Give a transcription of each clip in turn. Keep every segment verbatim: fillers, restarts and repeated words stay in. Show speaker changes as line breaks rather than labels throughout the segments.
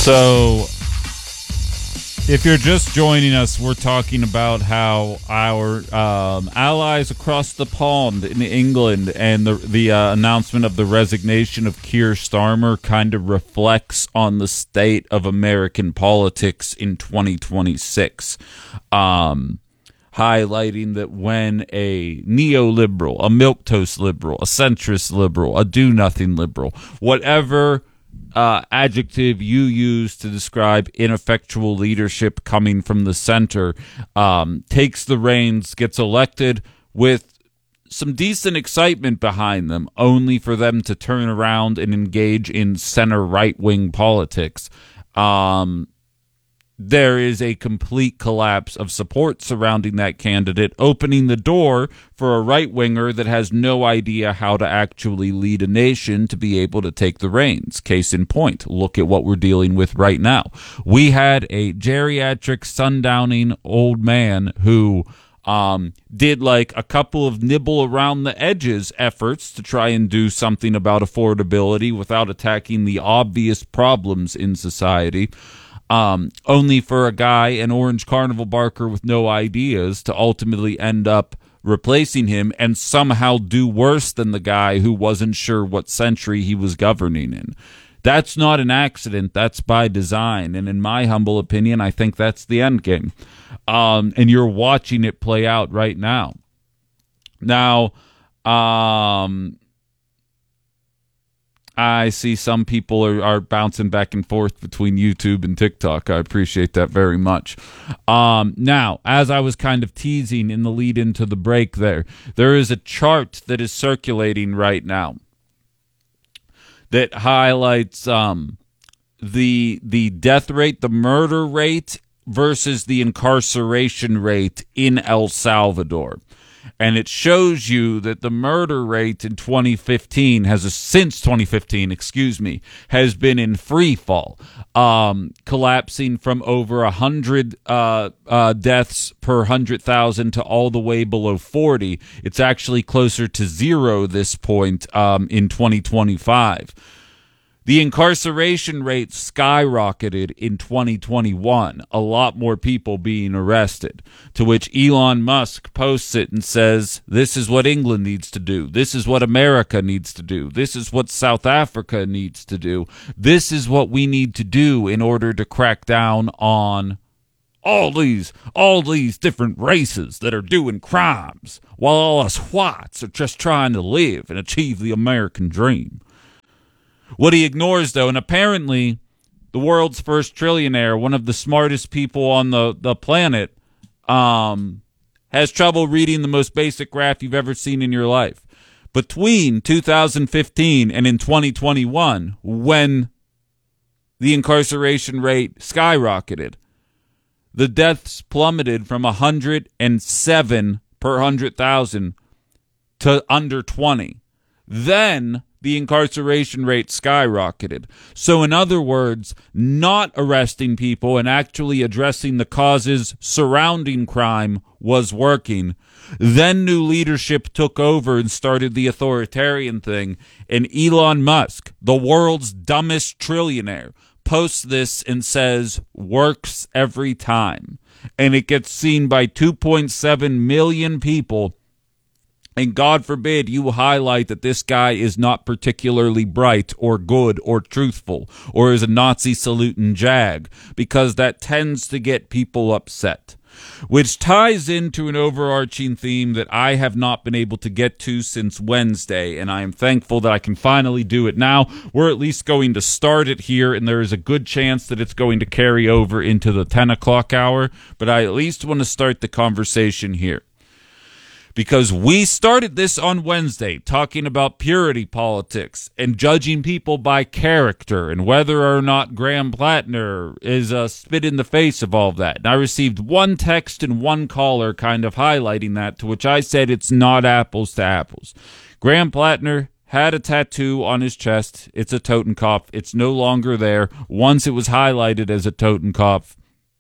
So, if you're just joining us, we're talking about how our um, allies across the pond in England and the the uh, announcement of the resignation of Keir Starmer kind of reflects on the state of American politics in twenty twenty-six. Um, highlighting that when a neoliberal, a milquetoast liberal, a centrist liberal, a do-nothing liberal, whatever Uh, adjective you use to describe ineffectual leadership coming from the center, um, takes the reins, gets elected with some decent excitement behind them, only for them to turn around and engage in center right-wing politics. Um, there is a complete collapse of support surrounding that candidate, opening the door for a right-winger that has no idea how to actually lead a nation to be able to take the reins. Case in point, look at what we're dealing with right now. We had a geriatric, sundowning old man who um, did like a couple of nibble around the edges efforts to try and do something about affordability without attacking the obvious problems in society. Um, only for a guy, an orange carnival barker with no ideas, to ultimately end up replacing him and somehow do worse than the guy who wasn't sure what century he was governing in. That's not an accident. That's by design. And in my humble opinion, I think that's the end game. Um, and you're watching it play out right now. Now, um... I see some people are, are bouncing back and forth between YouTube and TikTok. I appreciate that very much. Um, now, as I was kind of teasing in the lead into the break there, there is a chart that is circulating right now that highlights um, the the death rate, the murder rate versus the incarceration rate in El Salvador. And it shows you that the murder rate in twenty fifteen has a, since twenty fifteen, excuse me, has been in free fall, um, collapsing from over a hundred uh, uh, deaths per hundred thousand to all the way below forty. It's actually closer to zero this point um, in twenty twenty-five. The incarceration rate skyrocketed in twenty twenty-one, a lot more people being arrested, to which Elon Musk posts it and says, this is what England needs to do. This is what America needs to do. This is what South Africa needs to do. This is what we need to do in order to crack down on all these, all these different races that are doing crimes, while all us whites are just trying to live and achieve the American dream. What he ignores, though, and apparently the world's first trillionaire, one of the smartest people on the, the planet, um, has trouble reading the most basic graph you've ever seen in your life. Between two thousand fifteen and in twenty twenty-one, when the incarceration rate skyrocketed, the deaths plummeted from one hundred seven per one hundred thousand to under twenty. Then the incarceration rate skyrocketed. So in other words, not arresting people and actually addressing the causes surrounding crime was working. Then new leadership took over and started the authoritarian thing. And Elon Musk, the world's dumbest trillionaire, posts this and says, works every time. And it gets seen by two point seven million people. And God forbid you highlight that this guy is not particularly bright or good or truthful or is a Nazi saluting jag, because that tends to get people upset. Which ties into an overarching theme that I have not been able to get to since Wednesday, and I am thankful that I can finally do it now. We're at least going to start it here, and there is a good chance that it's going to carry over into the ten o'clock hour, but I at least want to start the conversation here. Because we started this on Wednesday talking about purity politics and judging people by character and whether or not Graham Plattner is a spit in the face of all of that. And I received one text and one caller kind of highlighting that, to which I said it's not apples to apples. Graham Plattner had a tattoo on his chest. It's a Totenkopf. It's no longer there. Once it was highlighted as a Totenkopf,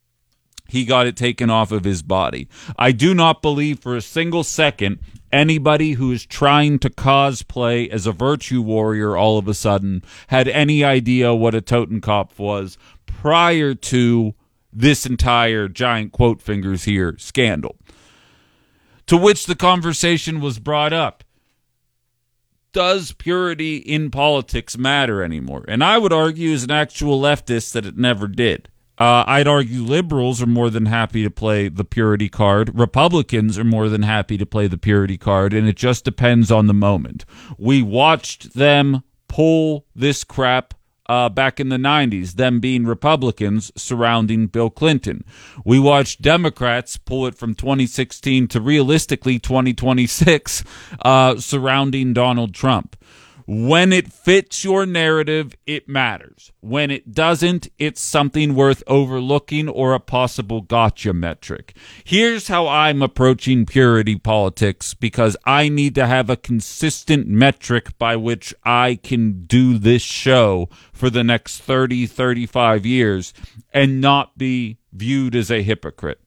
he got it taken off of his body. I do not believe for a single second anybody who is trying to cosplay as a virtue warrior all of a sudden had any idea what a Totenkopf was prior to this entire giant quote fingers here scandal. To which the conversation was brought up. Does purity in politics matter anymore? And I would argue as an actual leftist that it never did. Uh, I'd argue liberals are more than happy to play the purity card. Republicans are more than happy to play the purity card, and it just depends on the moment. We watched them pull this crap Uh, back in the nineties, them being Republicans surrounding Bill Clinton. We watched Democrats pull it from twenty sixteen to realistically twenty twenty-six uh, surrounding Donald Trump. When it fits your narrative, it matters. When it doesn't, it's something worth overlooking or a possible gotcha metric. Here's how I'm approaching purity politics, because I need to have a consistent metric by which I can do this show for the next thirty, thirty-five years and not be viewed as a hypocrite.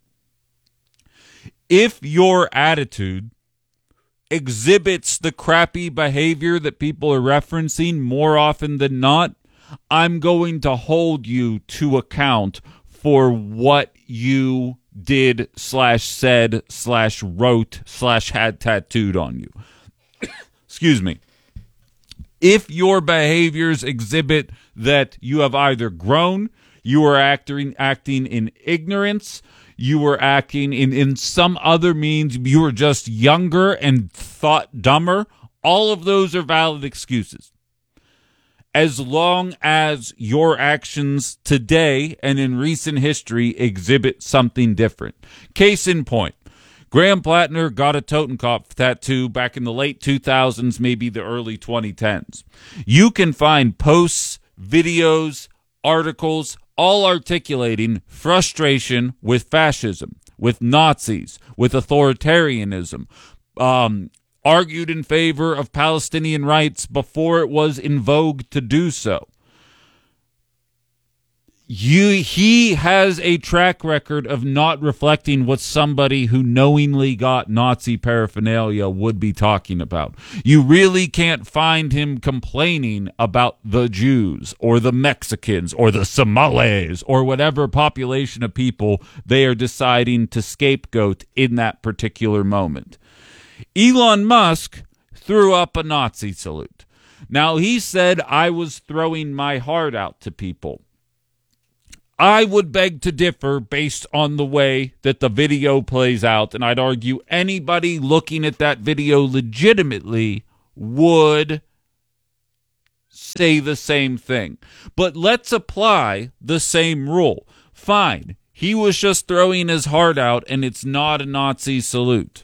If your attitude exhibits the crappy behavior that people are referencing more often than not, I'm going to hold you to account for what you did slash said slash wrote slash had tattooed on you. Excuse me. If your behaviors exhibit that you have either grown, you are acting acting in ignorance, you were acting in, in some other means, you were just younger and thought dumber, all of those are valid excuses. As long as your actions today and in recent history exhibit something different. Case in point, Graham Plattner got a Totenkopf tattoo back in the late two thousands, maybe the early twenty tens. You can find posts, videos, articles, all articulating frustration with fascism, with Nazis, with authoritarianism, um, argued in favor of Palestinian rights before it was in vogue to do so. You, he has a track record of not reflecting what somebody who knowingly got Nazi paraphernalia would be talking about. You really can't find him complaining about the Jews or the Mexicans or the Somalis or whatever population of people they are deciding to scapegoat in that particular moment. Elon Musk threw up a Nazi salute. Now, he said, I was throwing my heart out to people. I would beg to differ based on the way that the video plays out, and I'd argue anybody looking at that video legitimately would say the same thing. But let's apply the same rule. Fine, he was just throwing his heart out, and it's not a Nazi salute.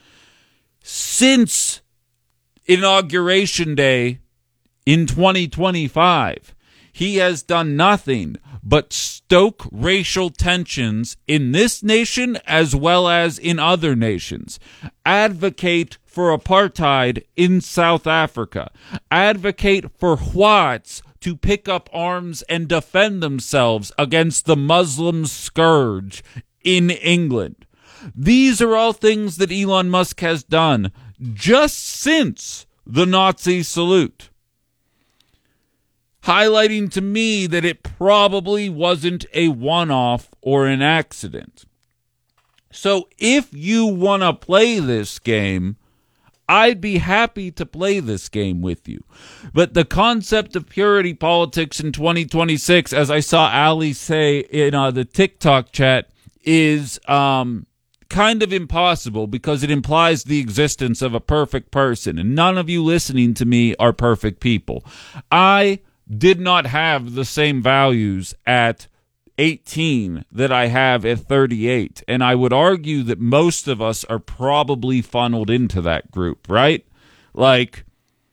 Since Inauguration Day in twenty twenty-five, he has done nothing but stoke racial tensions in this nation as well as in other nations, advocate for apartheid in South Africa, advocate for whites to pick up arms and defend themselves against the Muslim scourge in England. These are all things that Elon Musk has done just since the Nazi salute, highlighting to me that it probably wasn't a one-off or an accident. So if you want to play this game, I'd be happy to play this game with you. But the concept of purity politics in twenty twenty-six, as I saw Ali say in uh, the TikTok chat, is um, kind of impossible because it implies the existence of a perfect person. And none of you listening to me are perfect people. I did not have the same values at eighteen that I have at thirty-eight. And I would argue that most of us are probably funneled into that group, right? Like,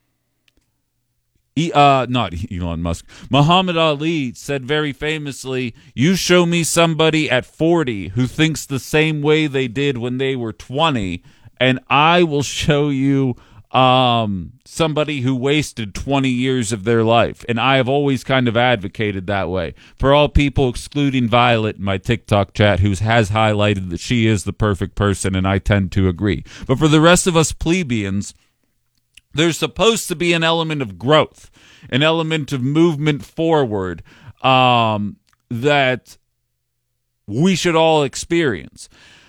uh, not Elon Musk. Muhammad Ali said very famously, you show me somebody at forty who thinks the same way they did when they were twenty, and I will show you Um, somebody who wasted twenty years of their life. And I have always kind of advocated that way. For all people, excluding Violet in my TikTok chat, who has highlighted that she is the perfect person, and I tend to agree. But for the rest of us plebeians, there's supposed to be an element of growth, an element of movement forward, um, that we should all experience.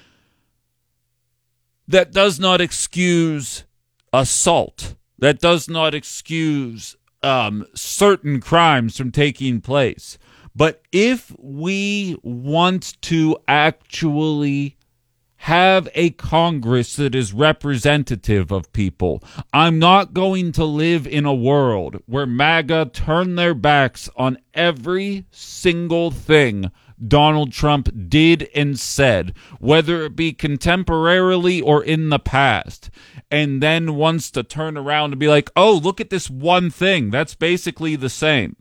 That does not excuse assault. That does not excuse um, certain crimes from taking place. But if we want to actually have a Congress that is representative of people, I'm not going to live in a world where MAGA turn their backs on every single thing Donald Trump did and said, whether it be contemporarily or in the past, and then wants to turn around and be like, oh, look at this one thing. That's basically the same.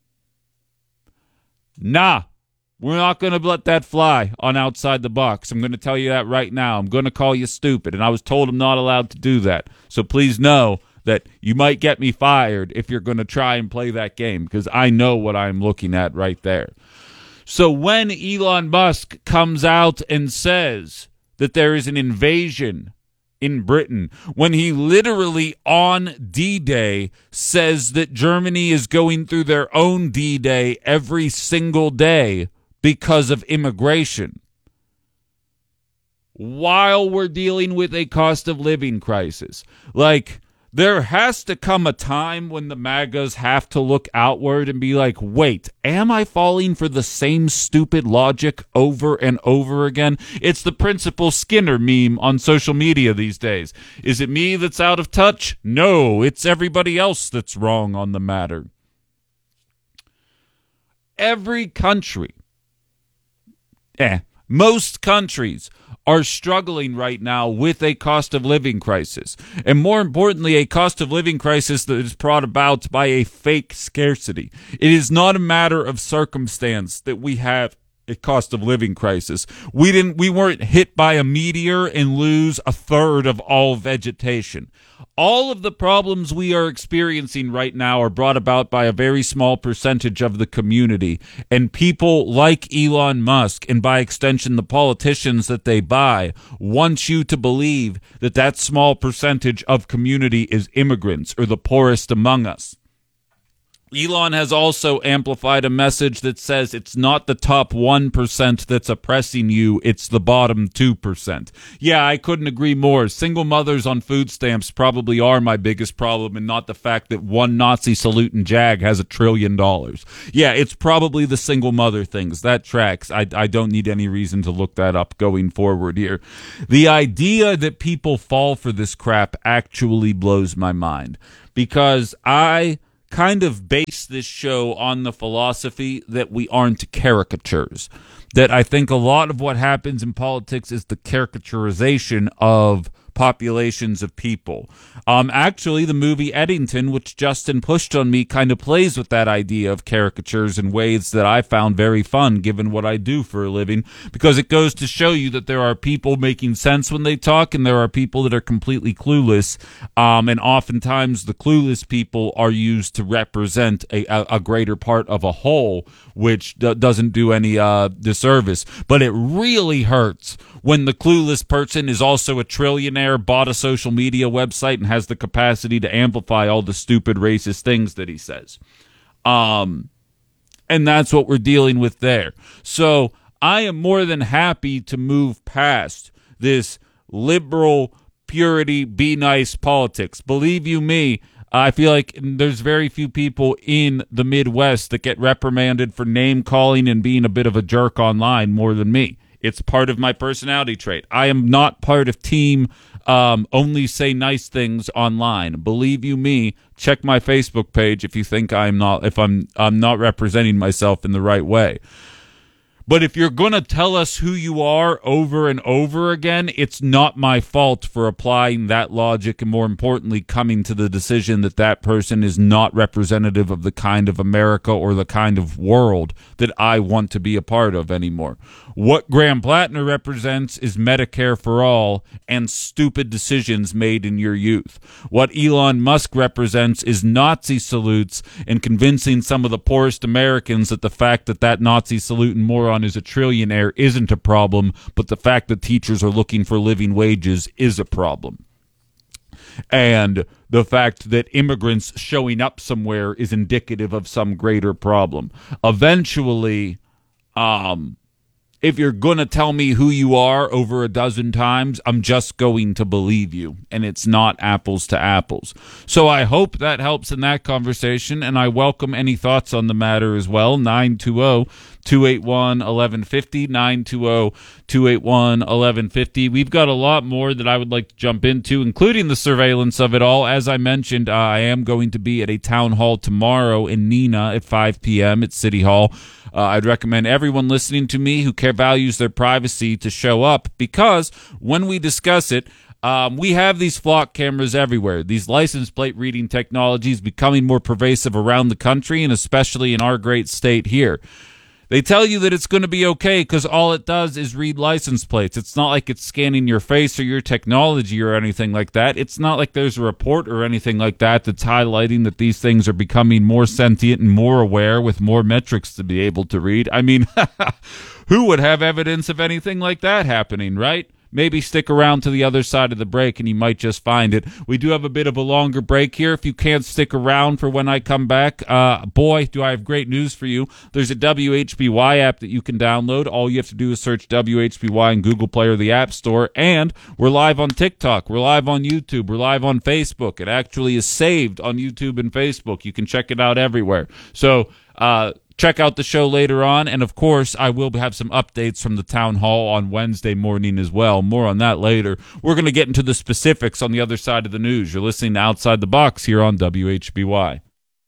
Nah, we're not going to let that fly on Outside the Box. I'm going to tell you that right now. I'm going to call you stupid, and I was told I'm not allowed to do that. So please know that you might get me fired if you're going to try and play that game, because I know what I'm looking at right there. So when Elon Musk comes out and says that there is an invasion in Britain, when he literally on D-Day says that Germany is going through their own D-Day every single day because of immigration, while we're dealing with a cost of living crisis, like, there has to come a time when the MAGAs have to look outward and be like, wait, am I falling for the same stupid logic over and over again? It's the Principal Skinner meme on social media these days. Is it me that's out of touch? No, it's everybody else that's wrong on the matter. Every country, eh, most countries are struggling right now with a cost of living crisis. And more importantly, a cost of living crisis that is brought about by a fake scarcity. It is not a matter of circumstance that we have a cost of living crisis. We didn't, we weren't hit by a meteor and lose a third of all vegetation. All of the problems we are experiencing right now are brought about by a very small percentage of the community. And people like Elon Musk, and by extension the politicians that they buy, want you to believe that that small percentage of community is immigrants or the poorest among us. Elon has also amplified a message that says it's not the top one percent that's oppressing you, it's the bottom two percent. Yeah, I couldn't agree more. Single mothers on food stamps probably are my biggest problem, and not the fact that one Nazi saluting Jag has a trillion dollars. Yeah, it's probably the single mother things. That tracks. I, I don't need any reason to look that up going forward here. The idea that people fall for this crap actually blows my mind, because I kind of base this show on the philosophy that we aren't caricatures. That I think a lot of what happens in politics is the caricaturization of populations of people. Um, actually, the movie Eddington, which Justin pushed on me, kind of plays with that idea of caricatures in ways that I found very fun, given what I do for a living, because it goes to show you that there are people making sense when they talk, and there are people that are completely clueless, um, and oftentimes the clueless people are used to represent a, a, a greater part of a whole, which d- doesn't do any uh, disservice. But it really hurts when the clueless person is also a trillionaire, bought a social media website, and has the capacity to amplify all the stupid racist things that he says. Um, and that's what we're dealing with there. So I am more than happy to move past this liberal purity, be nice politics. Believe you me, I feel like there's very few people in the Midwest that get reprimanded for name calling and being a bit of a jerk online more than me. It's part of my personality trait. I am not part of team um, only say nice things online. Believe you me, check my Facebook page if you think I'm not if I'm I'm not representing myself in the right way. But if you're going to tell us who you are over and over again, it's not my fault for applying that logic and, more importantly, coming to the decision that that person is not representative of the kind of America or the kind of world that I want to be a part of anymore. What Graham Plattner represents is Medicare for all and stupid decisions made in your youth. What Elon Musk represents is Nazi salutes and convincing some of the poorest Americans that the fact that that Nazi saluting moron is a trillionaire isn't a problem, but the fact that teachers are looking for living wages is a problem. And the fact that immigrants showing up somewhere is indicative of some greater problem. Eventually, Um, if you're going to tell me who you are over a dozen times, I'm just going to believe you, and it's not apples to apples. So I hope that helps in that conversation, and I welcome any thoughts on the matter as well. nine two zero, two eight one, one one five zero, nine two zero, two eight one, one one five zero. We've got a lot more that I would like to jump into, including the surveillance of it all. As I mentioned, uh, I am going to be at a town hall tomorrow in Neenah at five p.m. at City Hall. Uh, I'd recommend everyone listening to me who care values their privacy to show up, because when we discuss it, um, we have these flock cameras everywhere. These license plate reading technologies becoming more pervasive around the country, and especially in our great state here. They tell you that it's going to be okay because all it does is read license plates. It's not like it's scanning your face or your technology or anything like that. It's not like there's a report or anything like that that's highlighting that these things are becoming more sentient and more aware with more metrics to be able to read. I mean, who would have evidence of anything like that happening, right? Maybe stick around to the other side of the break and you might just find it. We do have a bit of a longer break here. If you can't stick around for when I come back, uh, boy, do I have great news for you. There's a W H B Y app that you can download. All you have to do is search W H B Y in Google Play or the App Store. And we're live on TikTok. We're live on YouTube. We're live on Facebook. It actually is saved on YouTube and Facebook. You can check it out everywhere. So, uh, check out the show later on, and of course, I will have some updates from the town hall on Wednesday morning as well. More on that later. We're going to get into the specifics on the other side of the news. You're listening to Outside the Box here on W H B Y.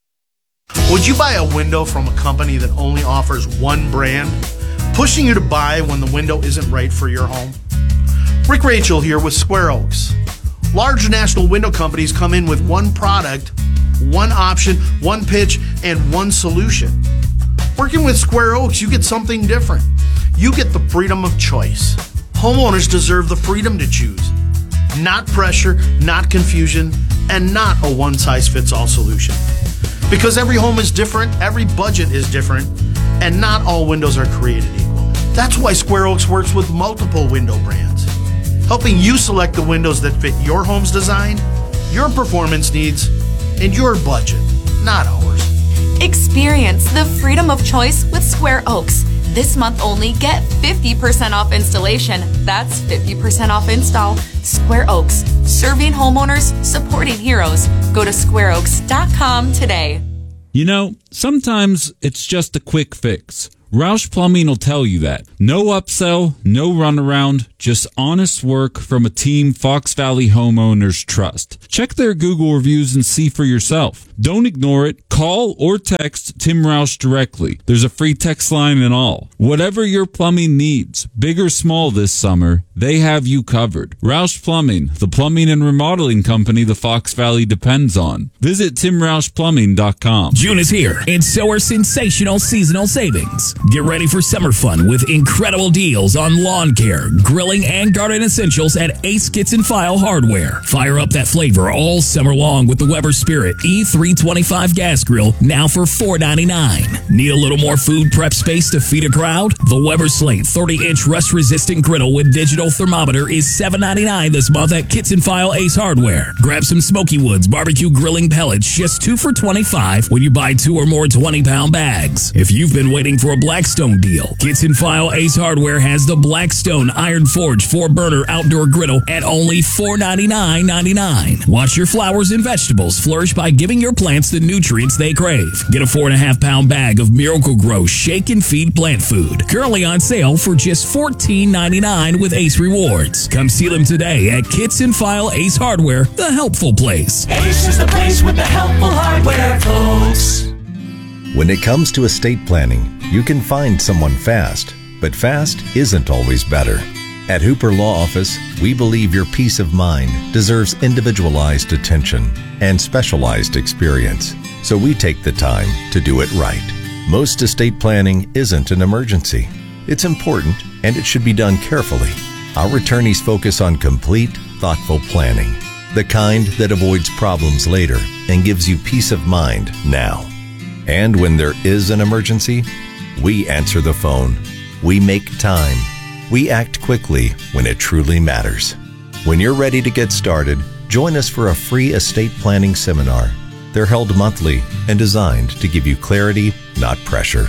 Would you buy a window from a company that only offers one brand, pushing you to buy when the window isn't right for your home? Rick Rachel here with Square Oaks. Large national window companies come in with one product, one option, one pitch, and one solution. Working with Square Oaks, you get something different. You get the freedom of choice. Homeowners deserve the freedom to choose. Not pressure, not confusion, and not a one-size-fits-all solution. Because every home is different, every budget is different, and not all windows are created equal. That's why Square Oaks works with multiple window brands, helping you select the windows that fit your home's design, your performance needs, and your budget, not ours.
Experience the freedom of choice with Square Oaks. This month only, get fifty percent off installation. That's fifty percent off install. Square Oaks, serving homeowners, supporting heroes. Go to square oaks dot com today.
You know, sometimes it's just a quick fix. Roush Plumbing will tell you that. No upsell, no runaround, just honest work from a team Fox Valley homeowners trust. Check their Google reviews and see for yourself. Don't ignore it. Call or text Tim Roush directly. There's a free text line and all. Whatever your plumbing needs, big or small this summer, they have you covered. Roush Plumbing, the plumbing and remodeling company the Fox Valley depends on. Visit tim roush plumbing dot com.
June is here, and so are sensational seasonal savings. Get ready for summer fun with incredible deals on lawn care, grilling, and garden essentials at Ace Kitchen File Hardware. Fire up that flavor all summer long with the Weber Spirit E three twenty-five gas grill, now for four ninety-nine. Need a little more food prep space to feed a crowd? The Weber Slate thirty inch rust-resistant griddle with digital thermometer is seven ninety-nine this month at Kitchen File Ace Hardware. Grab some Smoky Woods barbecue grilling pellets, just two for twenty-five when you buy two or more twenty pound bags. If you've been waiting for a Blackstone deal, Kitchen File Ace Hardware has the Blackstone Iron Forge four burner outdoor griddle at only four ninety-nine ninety-nine. Watch your flowers and vegetables flourish by giving your plants the nutrients they crave. Get a four and a half pound bag of Miracle Grow Shake and Feed plant food, currently on sale for just fourteen ninety-nine with Ace Rewards. Come see them today at Kitchen File Ace Hardware, the helpful place.
Ace is the place with the helpful hardware, folks.
When it comes to estate planning, you can find someone fast, but fast isn't always better. At Hooper Law Office, we believe your peace of mind deserves individualized attention and specialized experience, so we take the time to do it right. Most estate planning isn't an emergency. It's important, and it should be done carefully. Our attorneys focus on complete, thoughtful planning, the kind that avoids problems later and gives you peace of mind now. And when there is an emergency, we answer the phone. We make time. We act quickly when it truly matters. When you're ready to get started, join us for a free estate planning seminar. They're held monthly and designed to give you clarity, not pressure.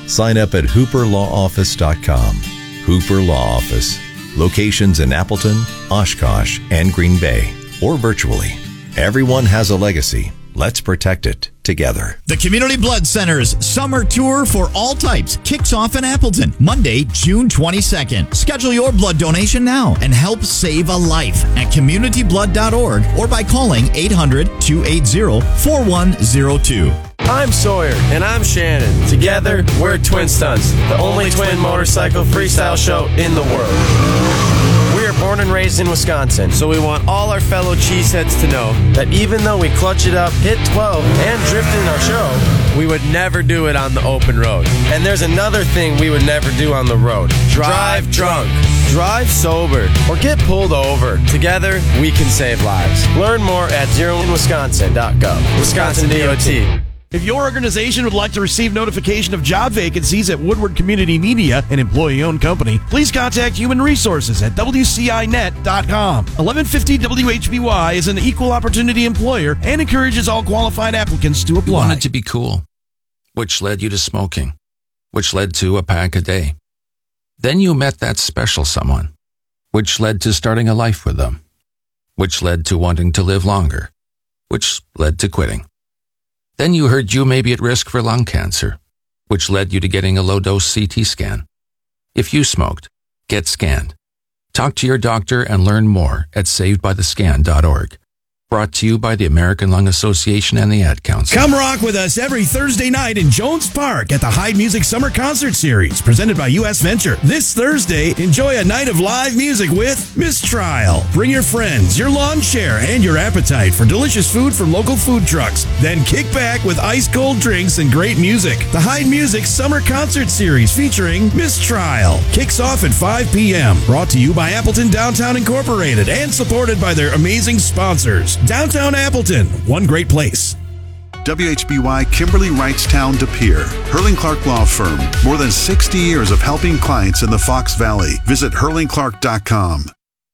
Sign up at hooper law office dot com. Hooper Law Office. Locations in Appleton, Oshkosh, and Green Bay, or virtually. Everyone has a legacy. Let's protect it together.
The Community Blood Center's summer tour for all types kicks off in Appleton Monday, June twenty-second. Schedule your blood donation now and help save a life at community blood dot org or by calling eight hundred, two eight zero, four one zero two.
I'm Sawyer. And I'm Shannon. Together, we're Twin Stunts, the only twin motorcycle freestyle show in the world. We are born and raised in Wisconsin, so we want all our fellow cheeseheads to know that even though we clutch it up, hit twelve, and drift in our show, we would never do it on the open road. And there's another thing we would never do on the road. Drive drunk. Drive sober. Or get pulled over. Together, we can save lives. Learn more at zero in wisconsin dot gov. Wisconsin D O T.
If your organization would like to receive notification of job vacancies at Woodward Community Media, an employee-owned company, please contact Human Resources at w c i net dot com. eleven fifty W H B Y is an equal opportunity employer and encourages all qualified applicants to apply.
You wanted to be cool, which led you to smoking, which led to a pack a day. Then you met that special someone, which led to starting a life with them, which led to wanting to live longer, which led to quitting. Then you heard you may be at risk for lung cancer, which led you to getting a low-dose C T scan. If you smoked, get scanned. Talk to your doctor and learn more at saved by the scan dot org. Brought to you by the American Lung Association and the Ad Council.
Come rock with us every Thursday night in Jones Park at the Hyde Music Summer Concert Series, presented by U S Venture. This Thursday, enjoy a night of live music with Mistrial. Bring your friends, your lawn chair, and your appetite for delicious food from local food trucks. Then kick back with ice-cold drinks and great music. The Hyde Music Summer Concert Series featuring Mistrial kicks off at five p.m. Brought to you by Appleton Downtown Incorporated and supported by their amazing sponsors. Downtown Appleton, one great place.
W H B Y Kimberly Wrightstown De Pere, Hurling Clark Law Firm. More than sixty years of helping clients in the Fox Valley. Visit hurling clark dot com.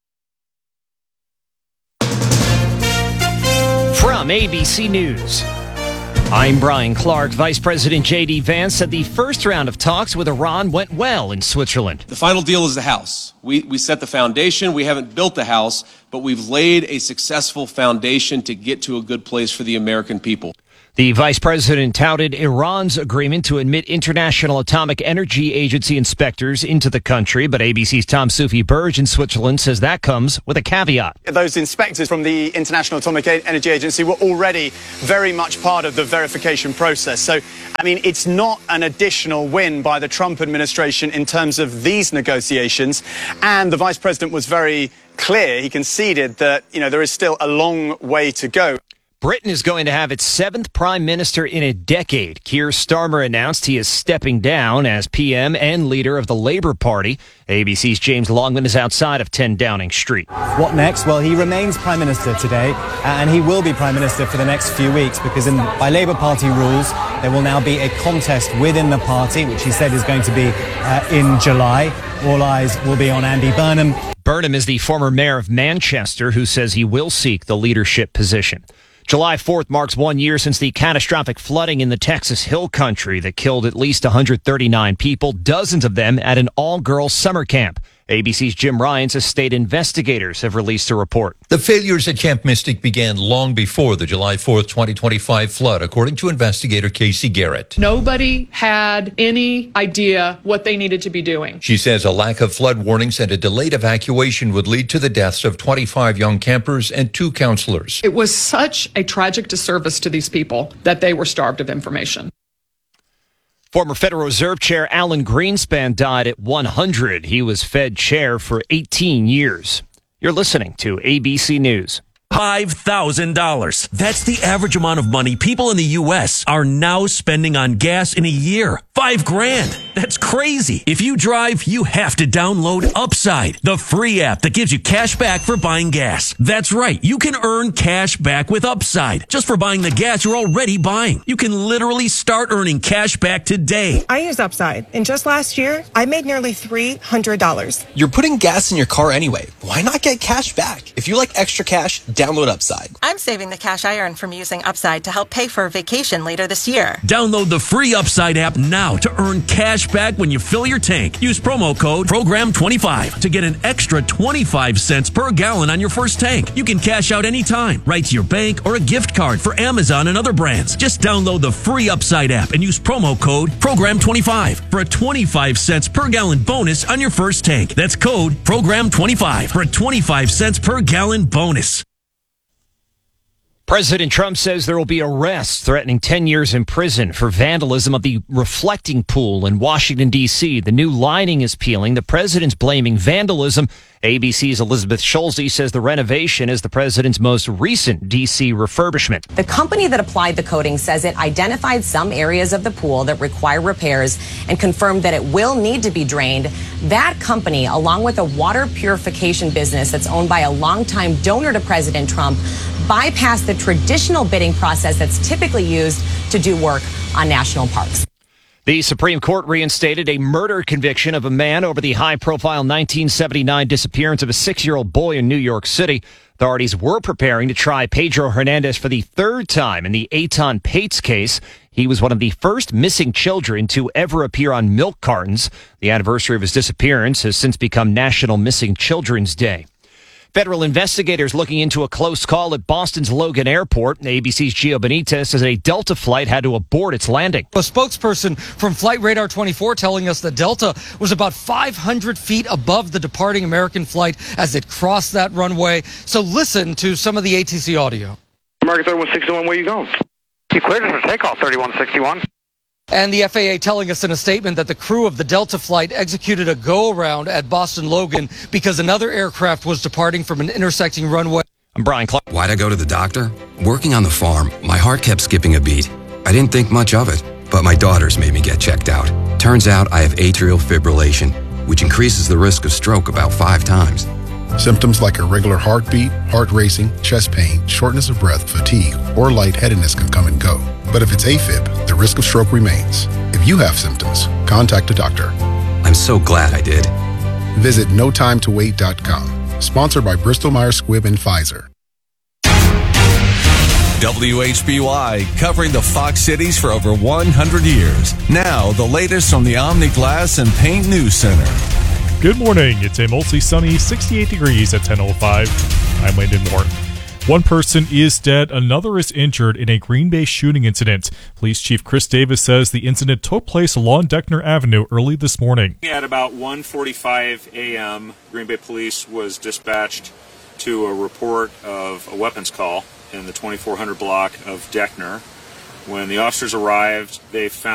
From A B C News, I'm Brian Clark. Vice President J D. Vance said the first round of talks with Iran went well in Switzerland.
The final deal is the house. We, we set the foundation. We haven't built the house, but we've laid a successful foundation to get to a good place for the American people.
The vice president touted Iran's agreement to admit International Atomic Energy Agency inspectors into the country, but A B C's Tom Soufi Burge in Switzerland says that comes with a caveat.
Those inspectors from the International Atomic Energy Agency were already very much part of the verification process. So, I mean, it's not an additional win by the Trump administration in terms of these negotiations. And the vice president was very clear. He conceded that, you know, there is still a long way to go.
Britain is going to have its seventh prime minister in a decade. Keir Starmer announced he is stepping down as P M and leader of the Labour Party. A B C's James Longman is outside of ten Downing Street.
What next? Well, he remains prime minister today, and he will be prime minister for the next few weeks because in, by Labour Party rules, there will now be a contest within the party, which he said is going to be uh, in July. All eyes will be on Andy Burnham.
Burnham is the former mayor of Manchester who says he will seek the leadership position. July fourth marks one year since the catastrophic flooding in the Texas Hill Country that killed at least one hundred thirty-nine people, dozens of them at an all-girls summer camp. A B C's Jim Ryan says state investigators have released a report.
The failures at Camp Mystic began long before the July fourth, twenty twenty-five flood, according to investigator Casey Garrett.
Nobody had any idea what they needed to be doing.
She says a lack of flood warnings and a delayed evacuation would lead to the deaths of twenty-five young campers and two counselors.
It was such a tragic disservice to these people that they were starved of information.
Former Federal Reserve Chair Alan Greenspan died at one hundred. He was Fed chair for eighteen years. You're listening to A B C News.
five thousand dollars. That's the average amount of money people in the U S are now spending on gas in a year. Five grand. That's crazy. If you drive, you have to download Upside, the free app that gives you cash back for buying gas. That's right. You can earn cash back with Upside just for buying the gas you're already buying. You can literally start earning cash back today.
I use Upside, and just last year, I made nearly three hundred dollars.
You're putting gas in your car anyway. Why not get cash back? If you like extra cash, Download Upside.
I'm saving the cash I earn from using Upside to help pay for a vacation later this year.
Download the free Upside app now to earn cash back when you fill your tank. Use promo code program twenty-five to get an extra twenty-five cents per gallon on your first tank. You can cash out anytime, right to your bank or a gift card for Amazon and other brands. Just download the free Upside app and use promo code program twenty-five for a twenty-five cents per gallon bonus on your first tank. That's code program twenty-five for a twenty-five cents per gallon bonus.
President Trump says there will be arrests threatening ten years in prison for vandalism of the reflecting pool in Washington, D C. The new lining is peeling. The president's blaming vandalism. A B C's Elizabeth Schulze says the renovation is the president's most recent D C refurbishment.
The company that applied the coating says it identified some areas of the pool that require repairs and confirmed that it will need to be drained. That company, along with a water purification business that's owned by a longtime donor to President Trump, bypassed the traditional bidding process that's typically used to do work on national parks.
The Supreme Court reinstated a murder conviction of a man over the high-profile nineteen seventy-nine disappearance of a six-year-old boy in New York City. Authorities were preparing to try Pedro Hernandez for the third time in the Eitan Pates case. He was one of the first missing children to ever appear on milk cartons. The anniversary of his disappearance has since become National Missing Children's Day. Federal investigators looking into a close call at Boston's Logan Airport. A B C's Gio Benitez says a Delta flight had to abort its landing.
A spokesperson from Flight Radar twenty-four telling us that Delta was about five hundred feet above the departing American flight as it crossed that runway. So listen to some of the A T C audio.
American thirty-one sixty-one, where are you going? You cleared it for takeoff, thirty-one sixty-one.
And the F A A telling us in a statement that the crew of the Delta flight executed a go-around at Boston Logan because another aircraft was departing from an intersecting runway.
I'm Brian Clark.
Why'd I go to the doctor? Working on the farm, my heart kept skipping a beat. I didn't think much of it, but my daughters made me get checked out. Turns out I have atrial fibrillation, which increases the risk of stroke about five times.
Symptoms like irregular heartbeat, heart racing, chest pain, shortness of breath, fatigue, or lightheadedness can come and go. But if it's AFib, the risk of stroke remains. If you have symptoms, contact a doctor.
I'm so glad I did.
Visit no time to wait dot com. Sponsored by Bristol Myers Squibb and Pfizer.
W H B Y, covering the Fox Cities for over one hundred years. Now, the latest from the Omni Glass and Paint News Center.
Good morning. It's a mostly sunny sixty-eight degrees at ten oh five. I'm Landon Moore. One person is dead, another is injured in a Green Bay shooting incident. Police Chief Chris Davis says the incident took place along Deckner Avenue early this morning.
At about one forty-five a.m., Green Bay Police was dispatched to a report of a weapons call in the twenty-four hundred block of Deckner. When the officers arrived, they found